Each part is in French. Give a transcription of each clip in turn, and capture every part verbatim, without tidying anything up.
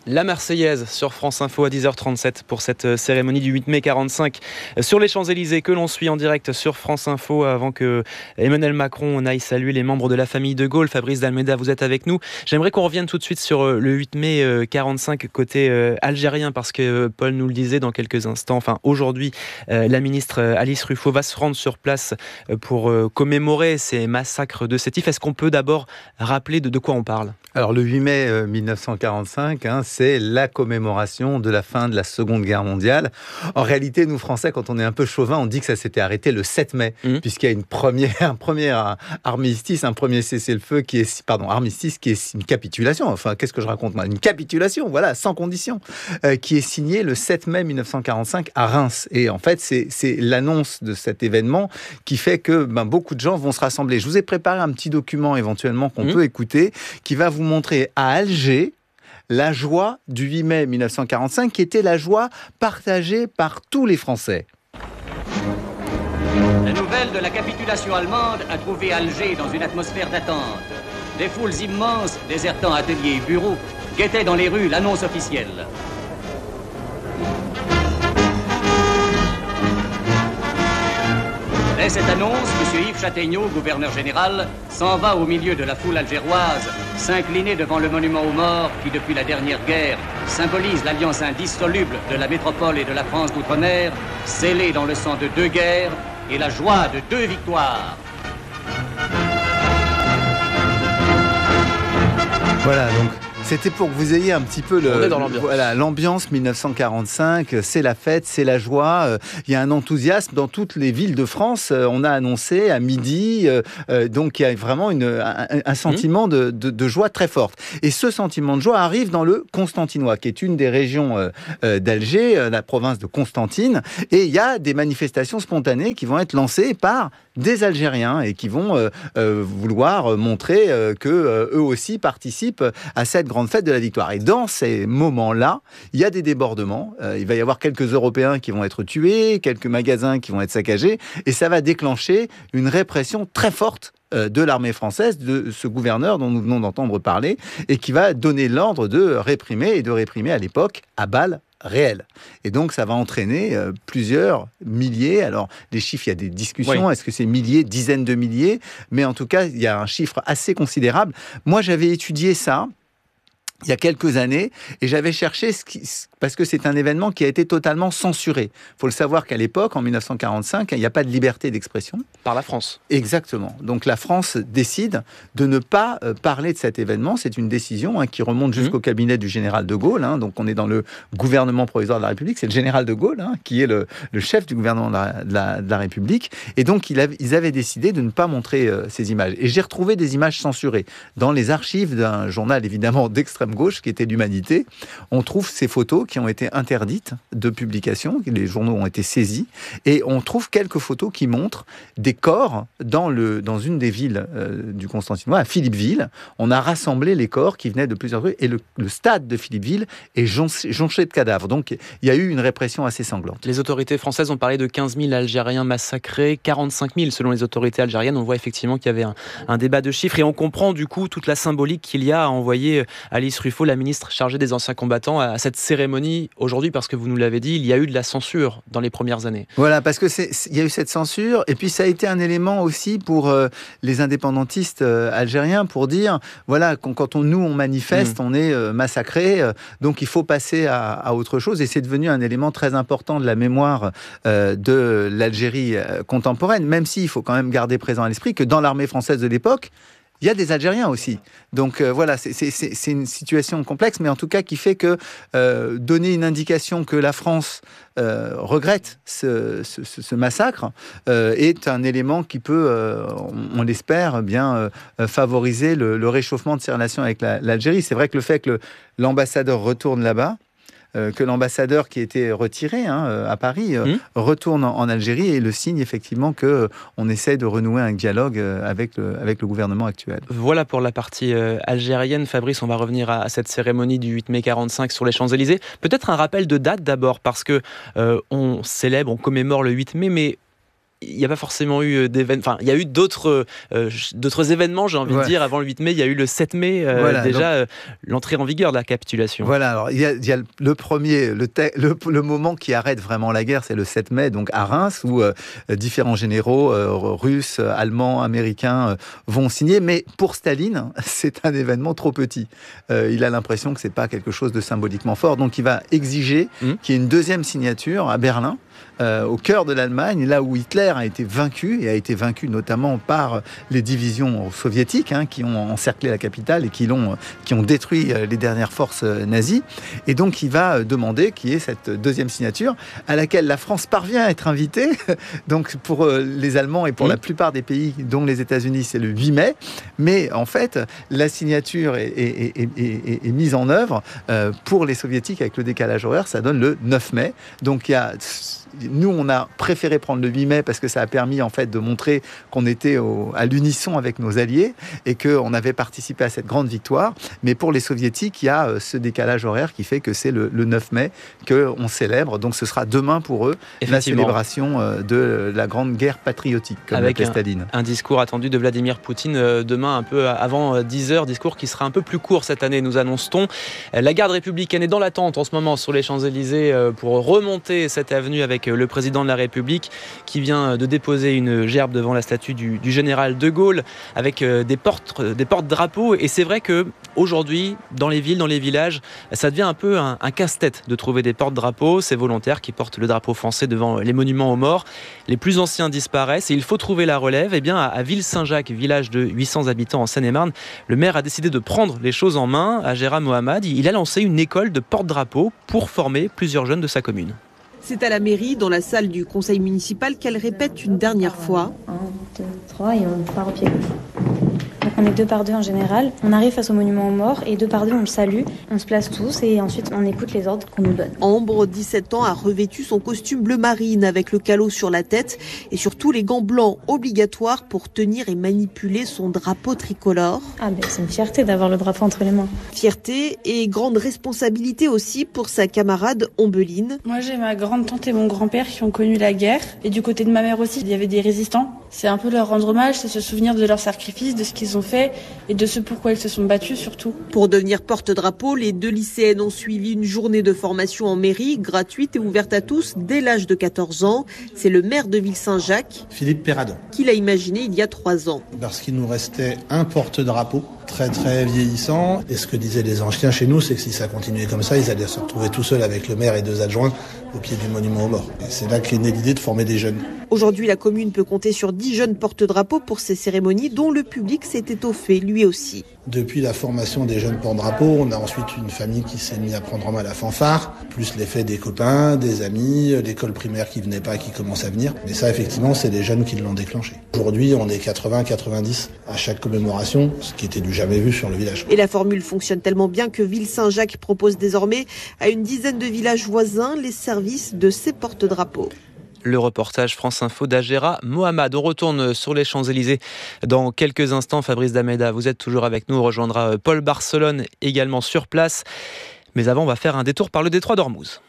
La Marseillaise sur France Info à dix heures trente-sept pour cette cérémonie du huit mai quarante-cinq sur les Champs-Élysées que l'on suit en direct sur France Info avant que Emmanuel Macron n'aille saluer les membres de la famille de Gaulle. Fabrice d'Almeida, vous êtes avec nous. J'aimerais qu'on revienne tout de suite sur le huit mai quarante-cinq côté algérien parce que Paul nous le disait dans quelques instants. Enfin, aujourd'hui, la ministre Alice Ruffo va se rendre sur place pour commémorer ces massacres de Sétif. Est-ce qu'on peut d'abord rappeler de, de quoi on parle ? Alors le huit mai mille neuf cent quarante-cinq, hein, c'est la commémoration de la fin de la Seconde Guerre mondiale. En réalité, nous Français, quand on est un peu chauvin, on dit que ça s'était arrêté le sept mai, mmh. puisqu'il y a une première, un premier armistice, un premier cessez-le-feu qui est, pardon, armistice qui est une capitulation. Enfin, qu'est-ce que je raconte moi ? Une capitulation, voilà, sans condition, euh, qui est signée le sept mai mille neuf cent quarante-cinq à Reims. Et en fait, c'est, c'est l'annonce de cet événement qui fait que ben, beaucoup de gens vont se rassembler. Je vous ai préparé un petit document éventuellement qu'on mmh. peut écouter, qui va vous montrer à Alger la joie du huit mai mille neuf cent quarante-cinq, qui était la joie partagée par tous les Français. La nouvelle de la capitulation allemande a trouvé Alger dans une atmosphère d'attente. Des foules immenses, désertant ateliers et bureaux, guettaient dans les rues l'annonce officielle. Dès cette annonce, M. Yves Châtaigneau, gouverneur général, s'en va au milieu de la foule algéroise, s'incliner devant le monument aux morts qui, depuis la dernière guerre, symbolise l'alliance indissoluble de la métropole et de la France d'outre-mer, scellée dans le sang de deux guerres et la joie de deux victoires. Voilà, donc... C'était pour que vous ayez un petit peu le, On est dans l'ambiance. Voilà, l'ambiance mille neuf cent quarante-cinq, c'est la fête, c'est la joie. Il y a un enthousiasme dans toutes les villes de France. On a annoncé à midi, donc il y a vraiment une, un, un sentiment de, de, de joie très forte. Et ce sentiment de joie arrive dans le Constantinois, qui est une des régions d'Alger, la province de Constantine. Et il y a des manifestations spontanées qui vont être lancées par des Algériens et qui vont euh, euh, vouloir montrer euh, que euh, eux aussi participent à cette grande fête de la victoire. Et dans ces moments-là, il y a des débordements. Euh, il va y avoir quelques Européens qui vont être tués, quelques magasins qui vont être saccagés, et ça va déclencher une répression très forte de l'armée française, de ce gouverneur dont nous venons d'entendre parler, et qui va donner l'ordre de réprimer, et de réprimer à l'époque à balles réelles. Et donc, ça va entraîner euh, plusieurs milliers. Alors, les chiffres, il y a des discussions. Oui. Est-ce que c'est milliers, dizaines de milliers ? Mais en tout cas, il y a un chiffre assez considérable. Moi, j'avais étudié ça il y a quelques années, et j'avais cherché, ce qui, parce que c'est un événement qui a été totalement censuré. Il faut le savoir qu'à l'époque, en mille neuf cent quarante-cinq, il n'y a pas de liberté d'expression. Par la France. Exactement. Donc la France décide de ne pas euh, parler de cet événement. C'est une décision hein, qui remonte jusqu'au mmh. cabinet du général de Gaulle. Hein. Donc on est dans le gouvernement provisoire de la République. C'est le général de Gaulle hein, qui est le, le chef du gouvernement de la, de la, de la République. Et donc il avait, ils avaient décidé de ne pas montrer euh, ces images. Et j'ai retrouvé des images censurées. Dans les archives d'un journal évidemment d'extrême gauche qui était l'Humanité, on trouve ces photos qui ont été interdites de publication, les journaux ont été saisis, et on trouve quelques photos qui montrent des corps dans, le, dans une des villes euh, du Constantinois, à Philippeville. On a rassemblé les corps qui venaient de plusieurs rues, et le, le stade de Philippeville est jonché, jonché de cadavres. Donc il y a eu une répression assez sanglante. Les autorités françaises ont parlé de quinze mille Algériens massacrés, quarante-cinq mille selon les autorités algériennes. On voit effectivement qu'il y avait un, un débat de chiffres, et on comprend du coup toute la symbolique qu'il y a à envoyer Alice Ruffo, la ministre chargée des anciens combattants, à cette cérémonie aujourd'hui, parce que vous nous l'avez dit, il y a eu de la censure dans les premières années. Voilà, parce que c'est, il y a eu cette censure, et puis ça a été un élément aussi pour euh, les indépendantistes euh, algériens, pour dire, voilà, quand, quand on, nous on manifeste, mmh. on est euh, massacrés, euh, donc il faut passer à, à autre chose, et c'est devenu un élément très important de la mémoire euh, de l'Algérie euh, contemporaine, même s'il faut quand même garder présent à l'esprit que dans l'armée française de l'époque, il y a des Algériens aussi. Donc euh, voilà, c'est, c'est, c'est une situation complexe, mais en tout cas qui fait que euh, donner une indication que la France euh, regrette ce, ce, ce massacre euh, est un élément qui peut, euh, on, on l'espère, bien euh, favoriser le, le réchauffement de ses relations avec la, l'Algérie. C'est vrai que le fait que le, l'ambassadeur retourne là-bas, Euh, que l'ambassadeur qui était retiré hein, à Paris euh, mmh. retourne en, en Algérie est le signe effectivement qu'on euh, essaie de renouer un dialogue euh, avec, le, avec le gouvernement actuel. Voilà pour la partie euh, algérienne. Fabrice, on va revenir à, à cette cérémonie du huit mai quarante-cinq sur les Champs-Élysées. Peut-être un rappel de date d'abord, parce que euh, on célèbre, on commémore le huit mai, mais il n'y a pas forcément eu d'événements. Enfin, il y a eu d'autres, euh, d'autres événements, j'ai envie ouais. de dire. Avant le huit mai, il y a eu le sept mai, euh, voilà, déjà, donc, euh, l'entrée en vigueur de la capitulation. Voilà, alors il y a, il y a le premier, le, te, le, le moment qui arrête vraiment la guerre, c'est le sept mai, donc à Reims, où euh, différents généraux euh, russes, allemands, américains euh, vont signer. Mais pour Staline, c'est un événement trop petit. Euh, il a l'impression que c'est pas quelque chose de symboliquement fort, donc il va exiger mmh. qu'il y ait une deuxième signature à Berlin. Euh, au cœur de l'Allemagne, là où Hitler a été vaincu, et a été vaincu notamment par les divisions soviétiques hein, qui ont encerclé la capitale et qui, l'ont, qui ont détruit les dernières forces nazies. Et donc, il va demander qu'il y ait cette deuxième signature à laquelle la France parvient à être invitée. Donc, pour les Allemands et pour mmh. la plupart des pays, dont les États-Unis, c'est le huit mai. Mais en fait, la signature est, est, est, est, est mise en œuvre euh, pour les Soviétiques avec le décalage horaire. Ça donne le neuf mai. Donc, il y a... Nous, on a préféré prendre le huit mai parce que ça a permis en fait de montrer qu'on était au, à l'unisson avec nos alliés et qu'on avait participé à cette grande victoire. Mais pour les Soviétiques, il y a ce décalage horaire qui fait que c'est le, le neuf mai qu'on célèbre. Donc ce sera demain pour eux la célébration de la grande guerre patriotique, comme l'appelait Staline. Un discours attendu de Vladimir Poutine demain, un peu avant dix heures, discours qui sera un peu plus court cette année, nous annonce-t-on. La garde républicaine est dans l'attente en ce moment sur les Champs-Élysées pour remonter cette avenue avec le président de la République qui vient de déposer une gerbe devant la statue du, du général de Gaulle avec des portes, des porte-drapeaux. Et c'est vrai qu'aujourd'hui, dans les villes, dans les villages, ça devient un peu un, un casse-tête de trouver des porte-drapeaux. Ces volontaires qui portent le drapeau français devant les monuments aux morts. Les plus anciens disparaissent et il faut trouver la relève. Et bien, à, à Ville-Saint-Jacques, village de huit cents habitants en Seine-et-Marne, le maire a décidé de prendre les choses en main. Agera Mohamed, il a lancé une école de porte-drapeaux pour former plusieurs jeunes de sa commune. C'est à la mairie, dans la salle du conseil municipal, qu'elle répète une dernière fois. un, deux, trois et on part au pied gauche. Donc on est deux par deux en général. On arrive face au monument aux morts et deux par deux on le salue. On se place tous et ensuite on écoute les ordres qu'on nous donne. Ambre, dix-sept ans, a revêtu son costume bleu marine avec le calot sur la tête et surtout les gants blancs obligatoires pour tenir et manipuler son drapeau tricolore. Ah ben c'est une fierté d'avoir le drapeau entre les mains. Fierté et grande responsabilité aussi pour sa camarade Ombeline. Moi j'ai ma grande tante et mon grand-père qui ont connu la guerre et du côté de ma mère aussi il y avait des résistants. C'est un peu leur rendre hommage, c'est se souvenir de leur sacrifice, de ce qu'ils ont fait et de ce pourquoi ils se sont battus surtout. Pour devenir porte-drapeau, les deux lycéennes ont suivi une journée de formation en mairie, gratuite et ouverte à tous dès l'âge de quatorze ans. C'est le maire de Ville-Saint-Jacques, Philippe Perradon, qui l'a imaginé il y a trois ans. Parce qu'il nous restait un porte-drapeau très très vieillissant. Et ce que disaient les anciens chez nous, c'est que si ça continuait comme ça, ils allaient se retrouver tout seuls avec le maire et deux adjoints au pied du monument aux morts. Et c'est là qu'est née l'idée de former des jeunes. Aujourd'hui, la commune peut compter sur dix jeunes porte-drapeaux pour ces cérémonies dont le public s'est étoffé lui aussi. Depuis la formation des jeunes porte-drapeaux, on a ensuite une famille qui s'est mise à prendre en main la fanfare, plus l'effet des copains, des amis, l'école primaire qui venait pas, qui commence à venir. Mais ça, effectivement, c'est les jeunes qui l'ont déclenché. Aujourd'hui, on est quatre-vingts quatre-vingt-dix à chaque commémoration, ce qui était du jamais vu sur le village. Et la formule fonctionne tellement bien que Ville-Saint-Jacques propose désormais à une dizaine de villages voisins les services de ces porte-drapeaux. Le reportage France Info d'Agera Mohamed. On retourne sur les Champs-Élysées dans quelques instants. Fabrice Dameda, vous êtes toujours avec nous. On rejoindra Paul Barcelone également sur place. Mais avant, on va faire un détour par le détroit d'Ormuz.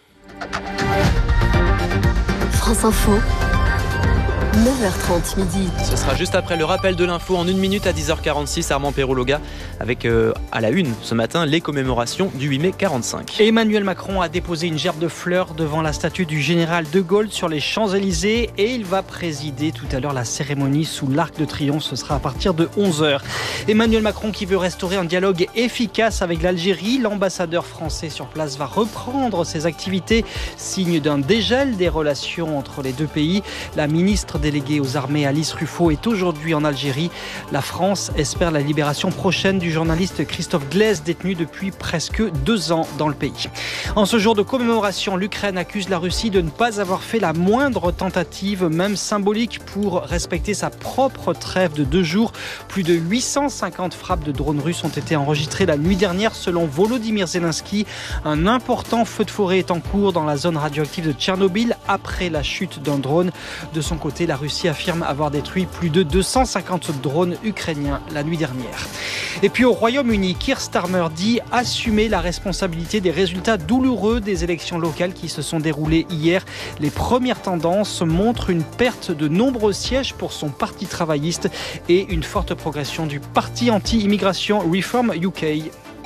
France Info. neuf heures trente midi. Ce sera juste après le rappel de l'info en une minute à dix heures quarante-six. Armand Perrologa avec euh, à la une ce matin les commémorations du huit mai quarante-cinq. Emmanuel Macron a déposé une gerbe de fleurs devant la statue du général de Gaulle sur les Champs-Élysées et il va présider tout à l'heure la cérémonie sous l'Arc de Triomphe. Ce sera à partir de onze heures. Emmanuel Macron qui veut restaurer un dialogue efficace avec l'Algérie. L'ambassadeur français sur place va reprendre ses activités, signe d'un dégel des relations entre les deux pays. La ministre déléguée aux armées Alice Ruffo est aujourd'hui en Algérie. La France espère la libération prochaine du journaliste Christophe Glaise, détenu depuis presque deux ans dans le pays. En ce jour de commémoration, l'Ukraine accuse la Russie de ne pas avoir fait la moindre tentative, même symbolique, pour respecter sa propre trêve de deux jours. Plus de huit cent cinquante frappes de drones russes ont été enregistrées la nuit dernière selon Volodymyr Zelensky. Un important feu de forêt est en cours dans la zone radioactive de Tchernobyl après la chute d'un drone. De son côté, La Russie affirme avoir détruit plus de deux cent cinquante drones ukrainiens la nuit dernière. Et puis au Royaume-Uni, Keir Starmer dit assumer la responsabilité des résultats douloureux des élections locales qui se sont déroulées hier. Les premières tendances montrent une perte de nombreux sièges pour son parti travailliste et une forte progression du parti anti-immigration Reform U K.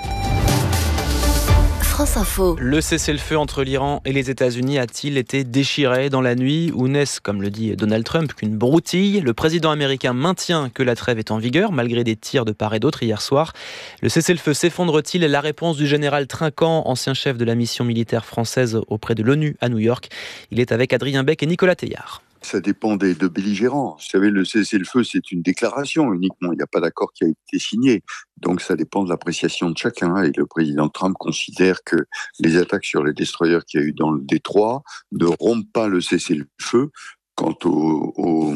France Info. Le cessez-le-feu entre l'Iran et les États-Unis a-t-il été déchiré dans la nuit ou n'est-ce, comme le dit Donald Trump, qu'une broutille ? Le président américain maintient que la trêve est en vigueur malgré des tirs de part et d'autre hier soir. Le cessez-le-feu s'effondre-t-il ? La réponse du général Trinquant, ancien chef de la mission militaire française auprès de l'ONU à New York. Il est avec Adrien Beck et Nicolas Teillard. Ça dépend des deux belligérants. Vous savez, le cessez-le-feu, c'est une déclaration uniquement. Il n'y a pas d'accord qui a été signé. Donc, ça dépend de l'appréciation de chacun. Et le président Trump considère que les attaques sur les destroyers qu'il y a eu dans le détroit ne rompent pas le cessez-le-feu. Quant aux, aux,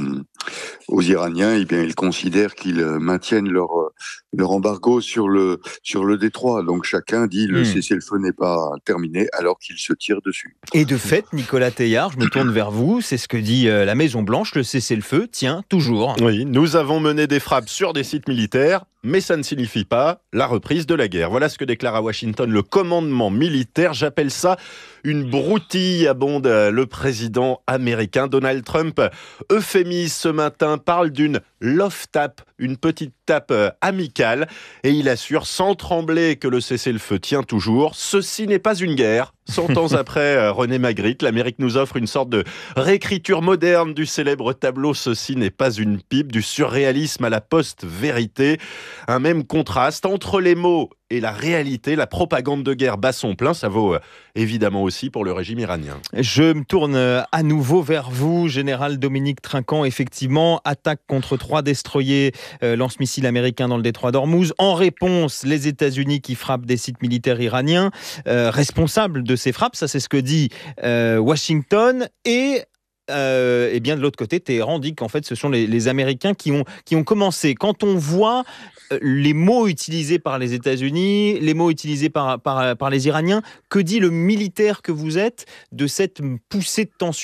aux Iraniens, eh bien, ils considèrent qu'ils maintiennent leur, leur embargo sur le, sur le détroit. Donc chacun dit le mmh. cessez-le-feu n'est pas terminé alors qu'ils se tirent dessus. Et de fait, Nicolas Teillard, je me tourne vers vous, c'est ce que dit la Maison-Blanche, le cessez-le-feu tient toujours. Oui, nous avons mené des frappes sur des sites militaires, mais ça ne signifie pas la reprise de la guerre. Voilà ce que déclare à Washington le commandement militaire. J'appelle ça une broutille, abonde le président américain Donald Trump. Euphémise ce matin, parle d'une love tap, une petite tape amicale, et il assure sans trembler que le cessez-le-feu tient toujours. Ceci n'est pas une guerre. Cent ans après René Magritte, l'Amérique nous offre une sorte de réécriture moderne du célèbre tableau « Ceci n'est pas une pipe », du surréalisme à la post-vérité. Un même contraste entre les mots et la réalité. La propagande de guerre bat son plein. Ça vaut euh, évidemment aussi pour le régime iranien. Je me tourne à nouveau vers vous, général Dominique Trinquant. Effectivement, attaque contre trois destroyers euh, lance-missiles américains dans le détroit d'Ormuz. En réponse, les États-Unis qui frappent des sites militaires iraniens, euh, responsables de ces frappes. Ça, c'est ce que dit euh, Washington. Et Euh, et bien de l'autre côté, Téhéran dit qu'en fait ce sont les, les Américains qui ont, qui ont commencé. Quand on voit les mots utilisés par les États-Unis, les mots utilisés par, par, par les Iraniens, que dit le militaire que vous êtes de cette poussée de tension ?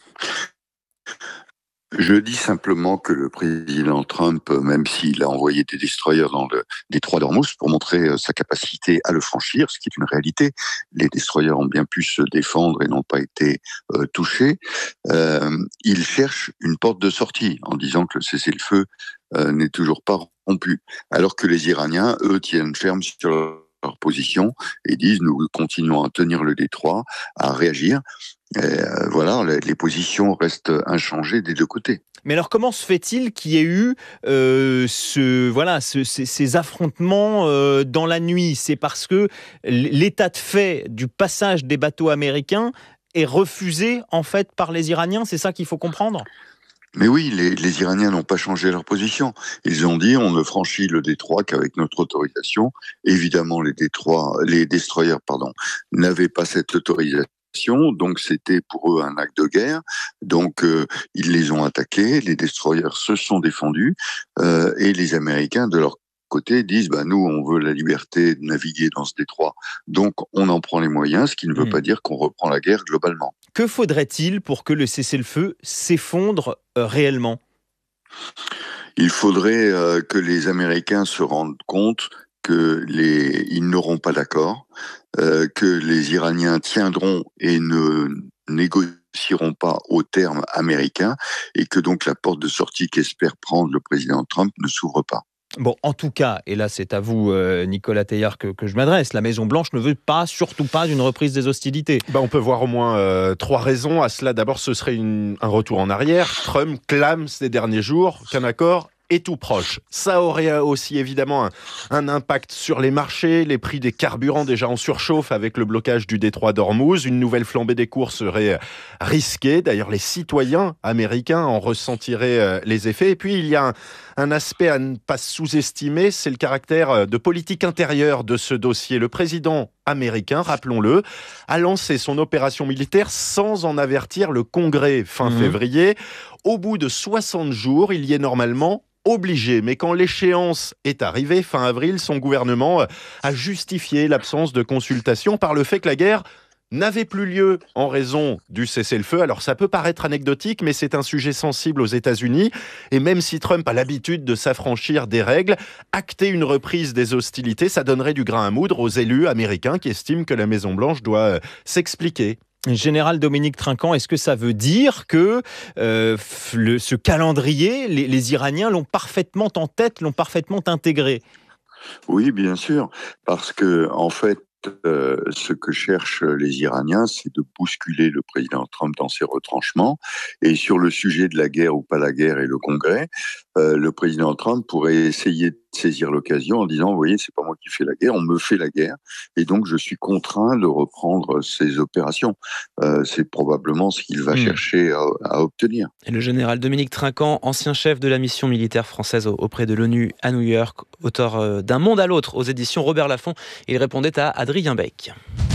Je dis simplement que le président Trump, même s'il a envoyé des destroyers dans le détroit d'Ormuz pour montrer sa capacité à le franchir, ce qui est une réalité, les destroyers ont bien pu se défendre et n'ont pas été euh, touchés, euh, il cherche une porte de sortie en disant que le cessez-le-feu euh, n'est toujours pas rompu, alors que les Iraniens, eux, tiennent ferme sur leur position et disent nous continuons à tenir le détroit, à réagir. Et euh, voilà, les, les positions restent inchangées des deux côtés. Mais alors, comment se fait-il qu'il y ait eu euh, ce, voilà, ce, ces, ces affrontements euh, dans la nuit ? C'est parce que l'état de fait du passage des bateaux américains est refusé en fait par les Iraniens. C'est ça qu'il faut comprendre ? Mais oui, les, les Iraniens n'ont pas changé leur position. Ils ont dit on ne franchit le détroit qu'avec notre autorisation. Évidemment, les détroits, les destroyers, pardon, n'avaient pas cette autorisation. Donc c'était pour eux un acte de guerre, donc euh, ils les ont attaqués, les destroyers se sont défendus euh, et les Américains de leur côté disent bah, nous on veut la liberté de naviguer dans ce détroit, donc on en prend les moyens, ce qui ne veut mmh. pas dire qu'on reprend la guerre globalement. Que faudrait-il pour que le cessez-le-feu s'effondre euh, réellement ? Il faudrait euh, que les Américains se rendent compte que les, ils n'auront pas d'accord, euh, que les Iraniens tiendront et ne négocieront pas aux termes américains, et que donc la porte de sortie qu'espère prendre le président Trump ne s'ouvre pas. Bon, en tout cas, et là c'est à vous, euh, Nicolas Teillard, que, que je m'adresse, la Maison-Blanche ne veut pas, surtout pas, d'une reprise des hostilités. Ben, on peut voir au moins euh, trois raisons à cela. D'abord, ce serait une, un retour en arrière. Trump clame ces derniers jours qu'un accord est tout proche. Ça aurait aussi évidemment un, un impact sur les marchés, les prix des carburants déjà en surchauffe avec le blocage du détroit d'Ormuz. Une nouvelle flambée des cours serait risquée. D'ailleurs, les citoyens américains en ressentiraient les effets. Et puis, il y a un, un aspect à ne pas sous-estimer, c'est le caractère de politique intérieure de ce dossier. Le président américain, rappelons-le, a lancé son opération militaire sans en avertir le Congrès fin mmh. février. Au bout de soixante jours, il y est normalement obligé. Mais quand l'échéance est arrivée, fin avril, son gouvernement a justifié l'absence de consultation par le fait que la guerre n'avait plus lieu en raison du cessez-le-feu. Alors ça peut paraître anecdotique, mais c'est un sujet sensible aux États-Unis. Et même si Trump a l'habitude de s'affranchir des règles, acter une reprise des hostilités, ça donnerait du grain à moudre aux élus américains qui estiment que la Maison-Blanche doit euh, s'expliquer. Général Dominique Trinquant, est-ce que ça veut dire que euh, le, ce calendrier, les, les Iraniens l'ont parfaitement en tête, l'ont parfaitement intégré ? Oui, bien sûr, parce que en fait, Euh, ce que cherchent les Iraniens, c'est de bousculer le président Trump dans ses retranchements. Et sur le sujet de la guerre ou pas la guerre et le Congrès, euh, le président Trump pourrait essayer de saisir l'occasion en disant, vous voyez, c'est pas moi qui fais la guerre, on me fait la guerre, et donc je suis contraint de reprendre ces opérations. Euh, c'est probablement ce qu'il va mmh. chercher à, à obtenir. Et le général Dominique Trinquant, ancien chef de la mission militaire française auprès de l'ONU à New York, auteur d'Un monde à l'autre aux éditions Robert Laffont, il répondait à Adrien Beck.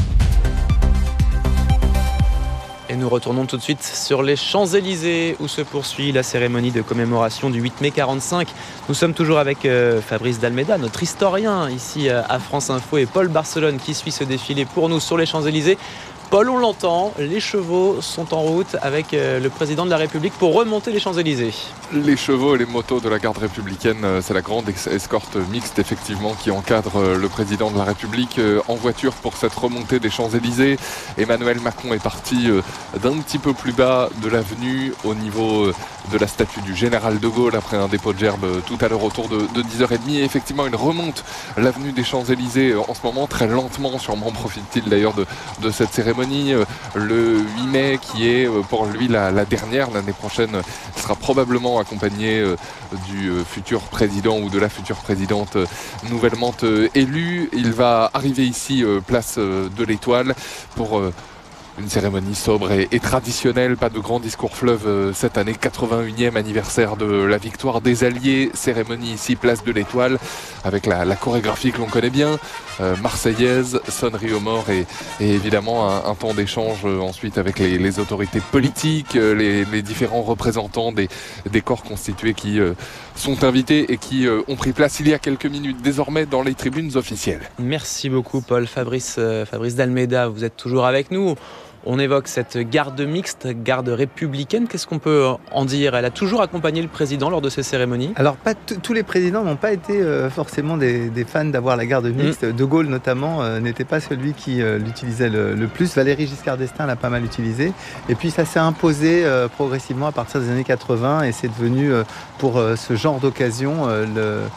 Et nous retournons tout de suite sur les Champs-Élysées où se poursuit la cérémonie de commémoration du huit mai quarante-cinq. Nous sommes toujours avec euh, Fabrice Dalméda, notre historien ici euh, à France Info, et Paul Barcelone qui suit ce défilé pour nous sur les Champs-Élysées. Paul, on l'entend, les chevaux sont en route avec euh, le président de la République pour remonter les Champs-Élysées. Les chevaux et les motos de la garde républicaine, c'est la grande escorte mixte effectivement qui encadre le président de la République en voiture pour cette remontée des Champs-Élysées. Emmanuel Macron est parti d'un petit peu plus bas de l'avenue au niveau de la statue du général de Gaulle après un dépôt de gerbes tout à l'heure autour de, de dix heures trente. Et effectivement, il remonte l'avenue des Champs-Élysées en ce moment très lentement, sûrement profite-t-il d'ailleurs de, de cette cérémonie. Le huit mai qui est pour lui la, la dernière, l'année prochaine sera probablement accompagné euh, du euh, futur président ou de la future présidente euh, nouvellement euh, élue. Il va arriver ici, euh, place euh, de l'Étoile, pour euh, une cérémonie sobre et, et traditionnelle, pas de grand discours fleuve euh, cette année, quatre-vingt-unième anniversaire de la victoire des Alliés, cérémonie ici, place de l'Étoile, avec la, la chorégraphie que l'on connaît bien, euh, marseillaise, sonnerie aux morts et, et évidemment un, un temps d'échange euh, ensuite avec les, les autorités politiques, euh, les, les différents représentants des, des corps constitués qui euh, sont invités et qui euh, ont pris place il y a quelques minutes désormais dans les tribunes officielles. Merci beaucoup Paul. Fabrice, euh, Fabrice Dalméda, vous êtes toujours avec nous. On évoque cette garde mixte, garde républicaine. Qu'est-ce qu'on peut en dire ? Elle a toujours accompagné le président lors de ces cérémonies ? Alors, pas t- tous les présidents n'ont pas été euh, forcément des, des fans d'avoir la garde mixte. Mmh. De Gaulle, notamment, euh, n'était pas celui qui euh, l'utilisait le, le plus. Valéry Giscard d'Estaing l'a pas mal utilisé. Et puis, ça s'est imposé euh, progressivement à partir des années quatre-vingts. Et c'est devenu, euh, pour euh, ce genre d'occasion, euh,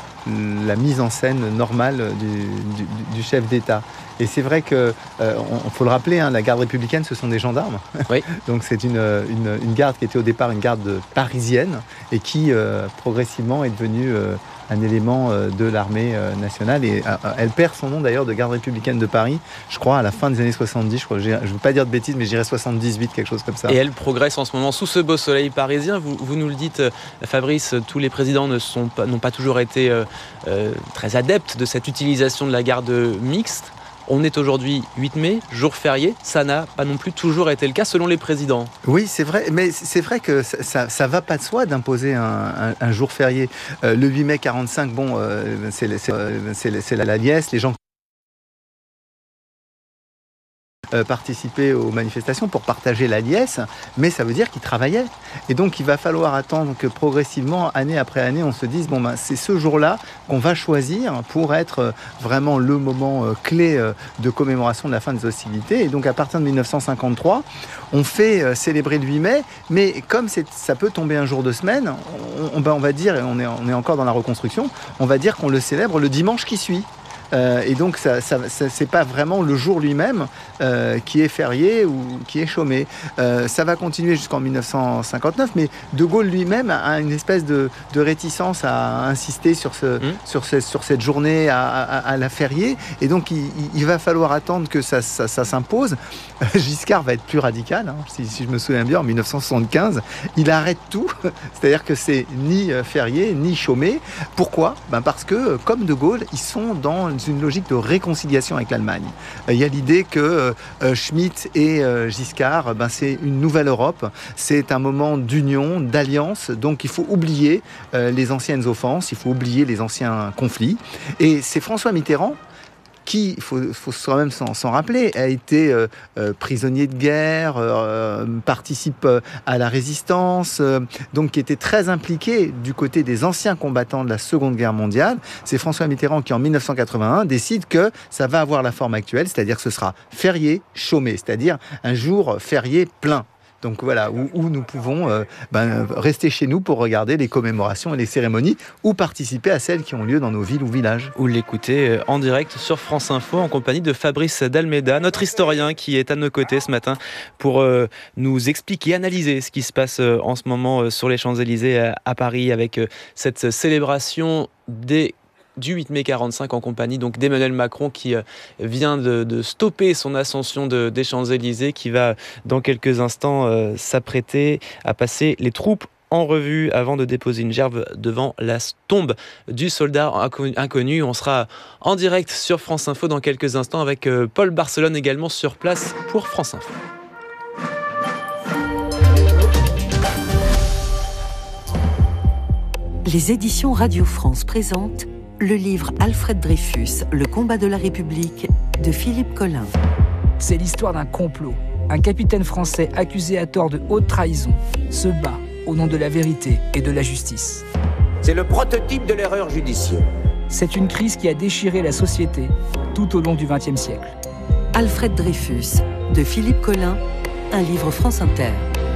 le, la mise en scène normale du, du, du chef d'État. Et c'est vrai qu'il euh, faut le rappeler, hein, la garde républicaine, ce sont des gendarmes. Oui. Donc c'est une, une, une garde qui était au départ une garde parisienne et qui euh, progressivement est devenue euh, un élément euh, de l'armée euh, nationale. Et euh, elle perd son nom d'ailleurs de garde républicaine de Paris, je crois, à la fin des années soixante-dix. Je crois, je ne veux pas dire de bêtises, mais je dirais soixante-dix-huit, quelque chose comme ça. Et elle progresse en ce moment sous ce beau soleil parisien. Vous, vous nous le dites, Fabrice, tous les présidents ne sont pas, n'ont pas toujours été euh, euh, très adeptes de cette utilisation de la garde mixte. On est aujourd'hui huit mai, jour férié. Ça n'a pas non plus toujours été le cas selon les présidents. Oui, c'est vrai, mais c'est vrai que ça, ça va pas de soi d'imposer un, un, un jour férié. Euh, le huit mai quarante-cinq, bon, euh, c'est, c'est, c'est, c'est la liesse, les gens Euh, participer aux manifestations pour partager la liesse, mais ça veut dire qu'ils travaillaient. Et donc il va falloir attendre que progressivement, année après année, on se dise bon ben c'est ce jour-là qu'on va choisir pour être vraiment le moment euh, clé euh, de commémoration de la fin des hostilités. Et donc à partir de mille neuf cent cinquante-trois, on fait euh, célébrer le huit mai, mais comme c'est, ça peut tomber un jour de semaine, on, on, ben, on va dire, et on est, on est encore dans la reconstruction, on va dire qu'on le célèbre le dimanche qui suit. Euh, et donc, ça, ça, ça, c'est pas vraiment le jour lui-même euh, qui est férié ou qui est chômé. Euh, ça va continuer jusqu'en mille neuf cent cinquante-neuf, mais De Gaulle lui-même a une espèce de, de réticence à insister sur, ce, mmh. sur, ce, sur cette journée à, à, à la férier. Et donc, il, il va falloir attendre que ça, ça, ça s'impose. Giscard va être plus radical, hein, si, si je me souviens bien, en mille neuf cent soixante-quinze. Il arrête tout, c'est-à-dire que c'est ni férié, ni chômé. Pourquoi ? Ben parce que, comme De Gaulle, ils sont dans une logique de réconciliation avec l'Allemagne. Il y a l'idée que euh, Schmitt et euh, Giscard, ben, c'est une nouvelle Europe, c'est un moment d'union, d'alliance, donc il faut oublier euh, les anciennes offenses, il faut oublier les anciens conflits. Et c'est François Mitterrand qui, il faut, faut quand même s'en, s'en rappeler, a été euh, euh, prisonnier de guerre, euh, participe euh, à la résistance, euh, donc qui était très impliqué du côté des anciens combattants de la Seconde Guerre mondiale. C'est François Mitterrand qui, en mille neuf cent quatre-vingt-un, décide que ça va avoir la forme actuelle, c'est-à-dire que ce sera férié chômé, c'est-à-dire un jour férié plein. Donc voilà, où, où nous pouvons euh, ben, rester chez nous pour regarder les commémorations et les cérémonies ou participer à celles qui ont lieu dans nos villes ou villages. Ou l'écouter en direct sur France Info en compagnie de Fabrice d'Almeida, notre historien qui est à nos côtés ce matin pour euh, nous expliquer, analyser ce qui se passe euh, en ce moment euh, sur les Champs-Élysées à, à Paris avec euh, cette célébration des du huit mai quarante-cinq en compagnie donc d'Emmanuel Macron qui euh, vient de, de stopper son ascension de, des Champs-Élysées, qui va dans quelques instants euh, s'apprêter à passer les troupes en revue avant de déposer une gerbe devant la tombe du soldat inconnu. On sera en direct sur France Info dans quelques instants avec euh, Paul Barcelone également sur place pour France Info. Les éditions Radio France présentent le livre Alfred Dreyfus, Le combat de la République de Philippe Collin. C'est l'histoire d'un complot. Un capitaine français accusé à tort de haute trahison se bat au nom de la vérité et de la justice. C'est le prototype de l'erreur judiciaire. C'est une crise qui a déchiré la société tout au long du vingtième siècle. Alfred Dreyfus de Philippe Collin, un livre France Inter.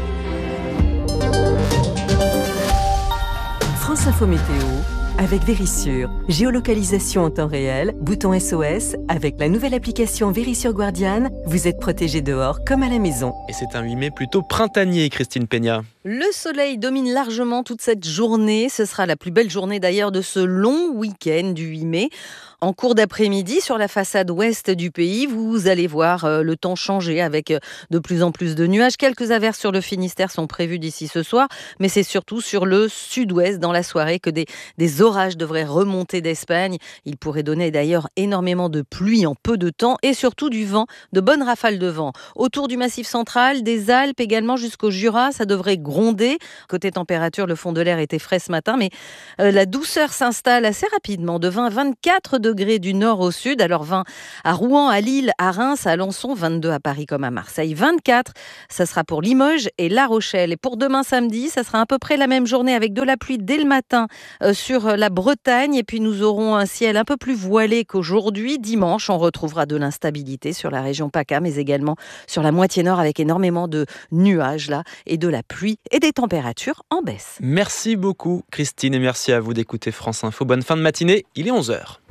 France Info Météo avec Vérissure. Géolocalisation en temps réel, bouton S O S. Avec la nouvelle application Vérissure Guardian, vous êtes protégé dehors comme à la maison. Et c'est un huit mai plutôt printanier, Christine Peña. Le soleil domine largement toute cette journée. Ce sera la plus belle journée d'ailleurs de ce long week-end du huit mai. En cours d'après-midi, sur la façade ouest du pays, vous allez voir euh, le temps changer avec euh, de plus en plus de nuages. Quelques averses sur le Finistère sont prévues d'ici ce soir, mais c'est surtout sur le sud-ouest dans la soirée que des, des orages devraient remonter d'Espagne. Il pourrait donner d'ailleurs énormément de pluie en peu de temps et surtout du vent, de bonnes rafales de vent. Autour du Massif central, des Alpes également jusqu'au Jura, ça devrait gronder. Côté température, le fond de l'air était frais ce matin, mais euh, la douceur s'installe assez rapidement, de vingt à vingt-quatre degrés du nord au sud. Alors vingt à Rouen, à Lille, à Reims, à Alençon, vingt-deux à Paris comme à Marseille, vingt-quatre. Ça sera pour Limoges et La Rochelle. Et pour demain samedi, ça sera à peu près la même journée avec de la pluie dès le matin euh, sur la Bretagne. Et puis nous aurons un ciel un peu plus voilé qu'aujourd'hui. Dimanche, on retrouvera de l'instabilité sur la région PACA, mais également sur la moitié nord avec énormément de nuages là et de la pluie et des températures en baisse. Merci beaucoup Christine et merci à vous d'écouter France Info. Bonne fin de matinée, il est onze heures.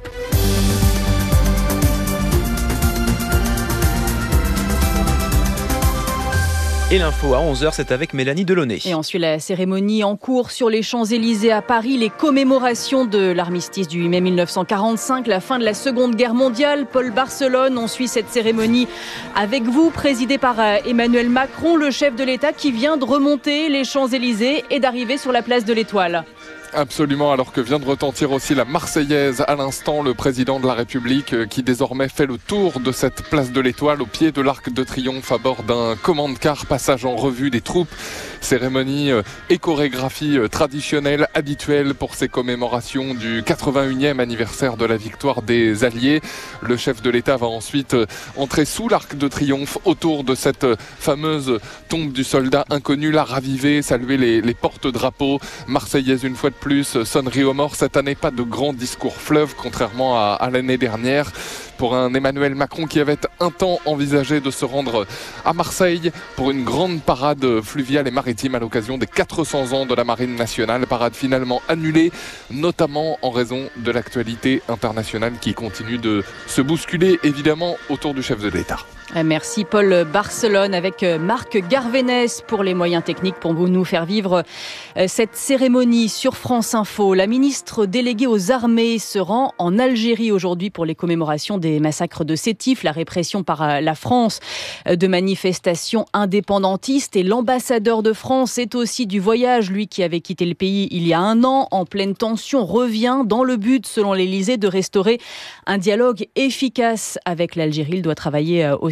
Et l'info à onze heures, c'est avec Mélanie Delaunay. Et ensuite, la cérémonie en cours sur les Champs-Élysées à Paris, les commémorations de l'armistice du huit mai mille neuf cent quarante-cinq, la fin de la Seconde Guerre mondiale. Paul Barcelone, on suit cette cérémonie avec vous, présidée par Emmanuel Macron, le chef de l'État qui vient de remonter les Champs-Élysées et d'arriver sur la place de l'Étoile. Absolument, alors que vient de retentir aussi la Marseillaise à l'instant, le président de la République qui désormais fait le tour de cette place de l'Étoile au pied de l'Arc de Triomphe à bord d'un commande-car, passage en revue des troupes, cérémonie et chorégraphie traditionnelle habituelle pour ces commémorations du quatre-vingt-unième anniversaire de la victoire des Alliés. Le chef de l'État va ensuite entrer sous l'Arc de Triomphe autour de cette fameuse tombe du soldat inconnu, la raviver, saluer les, les porte-drapeaux marseillaises une fois de plus, sonnerie aux morts. Cette année, pas de grand discours fleuve, contrairement à, à l'année dernière. Pour un Emmanuel Macron qui avait un temps envisagé de se rendre à Marseille pour une grande parade fluviale et maritime à l'occasion des quatre cents ans de la Marine nationale. Parade finalement annulée, notamment en raison de l'actualité internationale qui continue de se bousculer, évidemment, autour du chef de l'État. Merci Paul Barcelone avec Marc Garvenès pour les moyens techniques pour nous faire vivre cette cérémonie sur France Info. La ministre déléguée aux armées se rend en Algérie aujourd'hui pour les commémorations des massacres de Sétif, la répression par la France de manifestations indépendantistes. Et l'ambassadeur de France est aussi du voyage, lui qui avait quitté le pays il y a un an en pleine tension, revient dans le but, selon l'Élysée, de restaurer un dialogue efficace avec l'Algérie. Il doit travailler aussi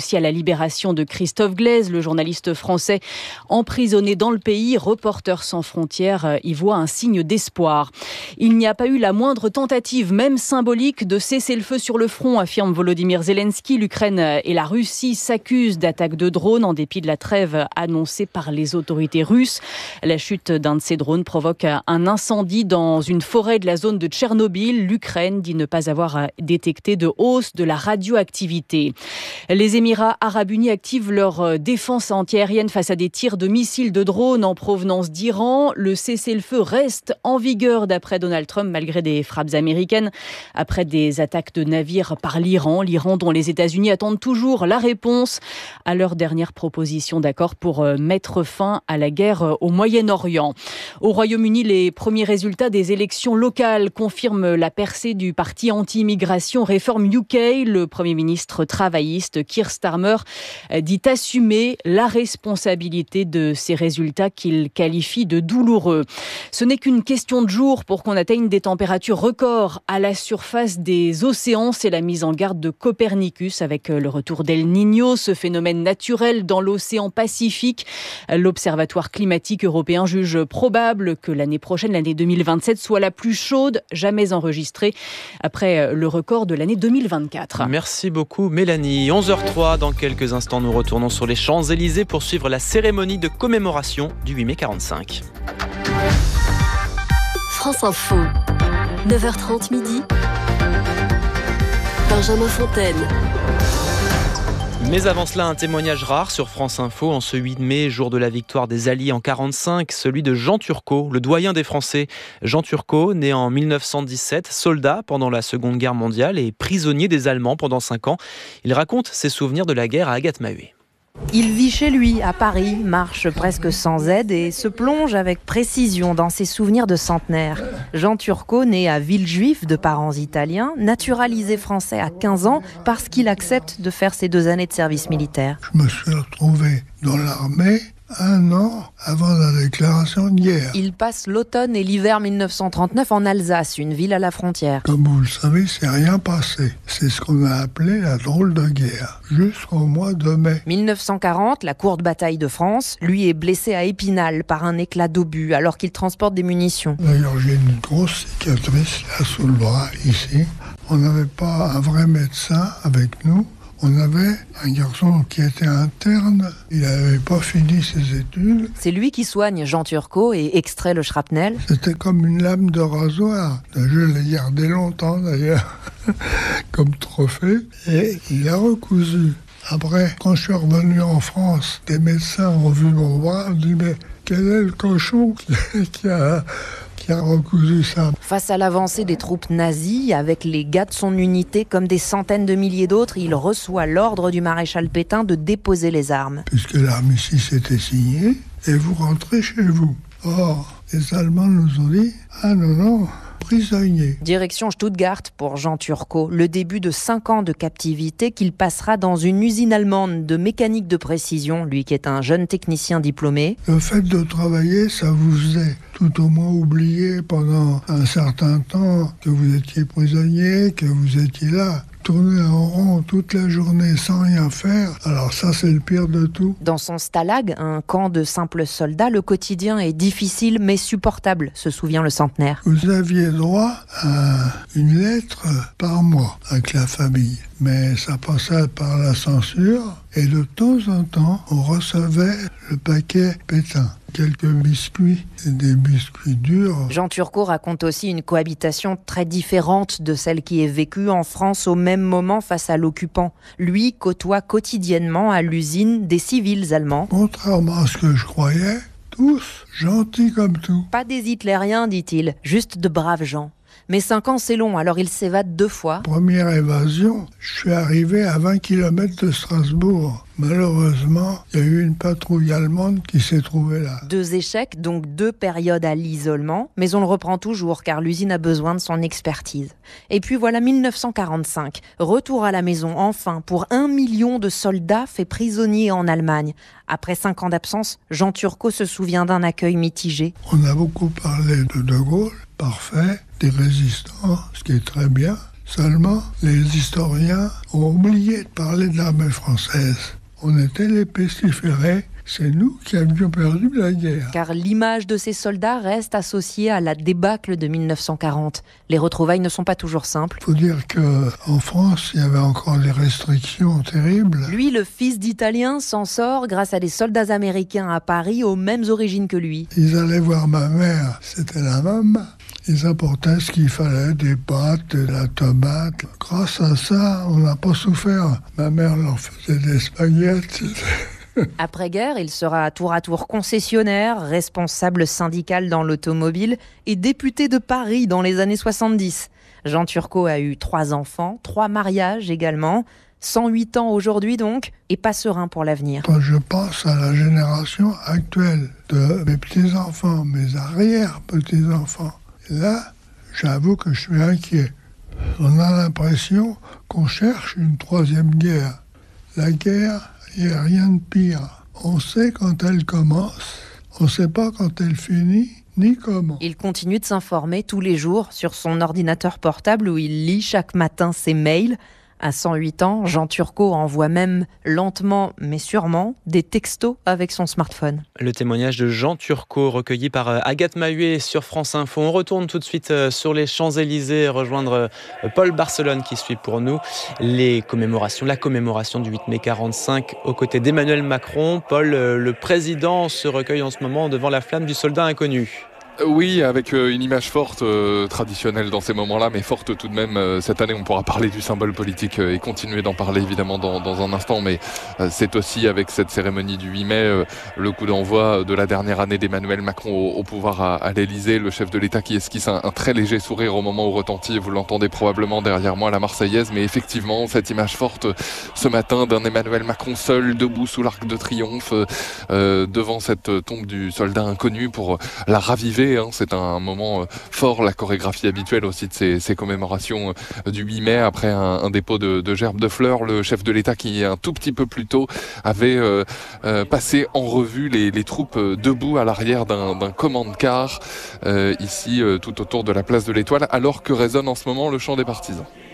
aussi à la libération de Christophe Glaise, le journaliste français emprisonné dans le pays. Reporters sans frontières y voit un signe d'espoir. Il n'y a pas eu la moindre tentative, même symbolique, de cesser le feu sur le front, affirme Volodymyr Zelensky. L'Ukraine et la Russie s'accusent d'attaques de drones en dépit de la trêve annoncée par les autorités russes. La chute d'un de ces drones provoque un incendie dans une forêt de la zone de Tchernobyl. L'Ukraine dit ne pas avoir détecté de hausse de la radioactivité. Les Émirats arabes unis activent leur défense antiaérienne face à des tirs de missiles de drones en provenance d'Iran. Le cessez-le-feu reste en vigueur d'après Donald Trump malgré des frappes américaines. Après des attaques de navires par l'Iran, l'Iran dont les États-Unis attendent toujours la réponse à leur dernière proposition d'accord pour mettre fin à la guerre au Moyen-Orient. Au Royaume-Uni, les premiers résultats des élections locales confirment la percée du parti anti-immigration Reform U K. Le Premier ministre travailliste Keir Starmer dit assumer la responsabilité de ces résultats qu'il qualifie de douloureux. Ce n'est qu'une question de jours pour qu'on atteigne des températures records à la surface des océans. C'est la mise en garde de Copernicus avec le retour d'El Niño, ce phénomène naturel dans l'océan Pacifique. L'Observatoire climatique européen juge probable que l'année prochaine, l'année deux mille vingt-sept, soit la plus chaude jamais enregistrée après le record de l'année deux mille vingt-quatre. Merci beaucoup Mélanie. onze heures trois, dans quelques instants nous retournons sur les Champs-Élysées pour suivre la cérémonie de commémoration du huit mai quarante-cinq. France Info, neuf heures trente midi. Benjamin Fontaine. Mais avant cela, un témoignage rare sur France Info en ce huit mai, jour de la victoire des Alliés en quarante-cinq, celui de Jean Turcot, le doyen des Français. Jean Turcot, né en mille neuf cent dix-sept, soldat pendant la Seconde Guerre mondiale et prisonnier des Allemands pendant cinq ans. Il raconte ses souvenirs de la guerre à Agathe Maheuet. Il vit chez lui, à Paris, marche presque sans aide et se plonge avec précision dans ses souvenirs de centenaire. Jean Turcot, né à Villejuif de parents italiens, naturalisé français à quinze ans parce qu'il accepte de faire ses deux années de service militaire. Je me suis retrouvé dans l'armée un an avant la déclaration de guerre. Il passe l'automne et l'hiver mille neuf cent trente-neuf en Alsace, une ville à la frontière. Comme vous le savez, c'est rien passé. C'est ce qu'on a appelé la drôle de guerre, jusqu'au mois de mai. mille neuf cent quarante, la courte bataille de France, lui est blessé à Épinal par un éclat d'obus alors qu'il transporte des munitions. D'ailleurs, j'ai une grosse cicatrice là sous le bras, ici. On n'avait pas un vrai médecin avec nous. On avait un garçon qui était interne, il n'avait pas fini ses études. C'est lui qui soigne Jean Turcot et extrait le shrapnel. C'était comme une lame de rasoir. Je l'ai gardé longtemps d'ailleurs, comme trophée. Et il a recousu. Après, quand je suis revenu en France, des médecins ont vu mon bras, ont dit « mais quel est le cochon qui a... » qui a recousu ça. Face à l'avancée des troupes nazies, avec les gars de son unité comme des centaines de milliers d'autres, il reçoit l'ordre du maréchal Pétain de déposer les armes. Puisque l'armistice était signé, et vous rentrez chez vous. Or, les Allemands nous ont dit « ah non, non ». Prisonnier. Direction Stuttgart pour Jean Turcot, le début de cinq ans de captivité qu'il passera dans une usine allemande de mécanique de précision, lui qui est un jeune technicien diplômé. Le fait de travailler, ça vous faisait tout au moins oublier pendant un certain temps que vous étiez prisonnier, que vous étiez là. Tourner en rond toute la journée sans rien faire, alors ça c'est le pire de tout. Dans son stalag, un camp de simples soldats, le quotidien est difficile mais supportable, se souvient le centenaire. Vous aviez droit à une lettre par mois avec la famille, mais ça passait par la censure et de temps en temps on recevait le paquet Pétain. Quelques biscuits, des biscuits durs. Jean Turcot raconte aussi une cohabitation très différente de celle qui est vécue en France au même moment face à l'occupant. Lui côtoie quotidiennement à l'usine des civils allemands. Contrairement à ce que je croyais, tous gentils comme tout. Pas des hitlériens, dit-il, juste de braves gens. Mais cinq ans, c'est long, alors il s'évade deux fois. Première évasion, je suis arrivé à vingt kilomètres de Strasbourg. Malheureusement, il y a eu une patrouille allemande qui s'est trouvée là. Deux échecs, donc deux périodes à l'isolement, mais on le reprend toujours car l'usine a besoin de son expertise. Et puis voilà mille neuf cent quarante-cinq, retour à la maison enfin pour un million de soldats faits prisonniers en Allemagne. Après cinq ans d'absence, Jean Turcot se souvient d'un accueil mitigé. On a beaucoup parlé de De Gaulle, parfait, des résistants, ce qui est très bien. Seulement, les historiens ont oublié de parler de l'armée française. On était les pestiférés, c'est nous qui avions perdu la guerre. Car l'image de ces soldats reste associée à la débâcle de mille neuf cent quarante. Les retrouvailles ne sont pas toujours simples. Il faut dire qu'en France, il y avait encore des restrictions terribles. Lui, le fils d'Italien, s'en sort grâce à des soldats américains à Paris aux mêmes origines que lui. Ils allaient voir ma mère, c'était la maman. Ils apportaient ce qu'il fallait, des pâtes, de la tomate. Grâce à ça, on n'a pas souffert. Ma mère leur faisait des spaghettis. Après-guerre, il sera tour à tour concessionnaire, responsable syndical dans l'automobile et député de Paris dans les années soixante-dix. Jean Turcot a eu trois enfants, trois mariages également. cent huit ans aujourd'hui donc, et pas serein pour l'avenir. Quand je pense à la génération actuelle de mes petits-enfants, mes arrière-petits-enfants, là, j'avoue que je suis inquiet. On a l'impression qu'on cherche une troisième guerre. La guerre, il n'y a rien de pire. On sait quand elle commence, on ne sait pas quand elle finit, ni comment. Il continue de s'informer tous les jours sur son ordinateur portable où il lit chaque matin ses mails. À cent huit ans, Jean Turcot envoie même lentement mais sûrement des textos avec son smartphone. Le témoignage de Jean Turcot recueilli par Agathe Mahuet sur France Info. On retourne tout de suite sur les Champs-Élysées rejoindre Paul Barcelone qui suit pour nous les commémorations, la commémoration du huit mai quarante-cinq aux côtés d'Emmanuel Macron. Paul, le président se recueille en ce moment devant la flamme du soldat inconnu. Oui, avec une image forte, euh, traditionnelle dans ces moments-là, mais forte tout de même. Euh, cette année, on pourra parler du symbole politique euh, et continuer d'en parler évidemment dans, dans un instant, mais euh, c'est aussi avec cette cérémonie du huit mai, euh, le coup d'envoi de la dernière année d'Emmanuel Macron au, au pouvoir à, à l'Elysée, le chef de l'État qui esquisse un, un très léger sourire au moment où retentit, vous l'entendez probablement derrière moi, la Marseillaise, mais effectivement, cette image forte ce matin d'un Emmanuel Macron seul, debout sous l'Arc de Triomphe, euh, devant cette tombe du soldat inconnu pour la raviver. C'est un moment fort, la chorégraphie habituelle aussi de ces, ces commémorations du huit mai, après un, un dépôt de, de gerbes de fleurs. Le chef de l'État qui, un tout petit peu plus tôt, avait euh, euh, passé en revue les, les troupes debout à l'arrière d'un, d'un commande-car, euh, ici, euh, tout autour de la place de l'Étoile, alors que résonne en ce moment le chant des partisans.